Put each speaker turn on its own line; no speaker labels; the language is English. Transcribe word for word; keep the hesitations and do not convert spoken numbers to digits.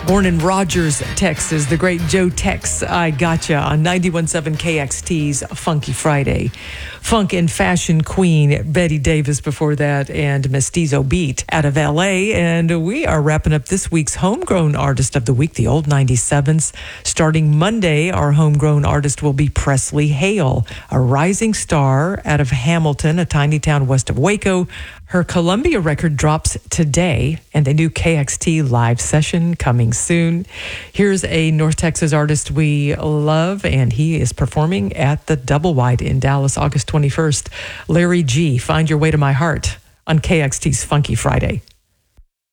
Born in Rogers, Texas, the great Joe Tex, I Gotcha on ninety-one point seven K X T's Funky Friday. Funk and fashion queen Betty Davis before that, and Mestizo Beat out of L A. And we are wrapping up this week's Homegrown Artist of the Week, the old ninety-sevens. Starting Monday, our homegrown artist will be Presley Hale, a rising star out of Hamilton, a tiny town west of Waco. Her Columbia record drops today, and a new K X T live session coming soon. Here's a North Texas artist we love, and he is performing at the Double Wide in Dallas, August twenty-first. Larry G, Find Your Way to My Heart on K X T's Funky Friday.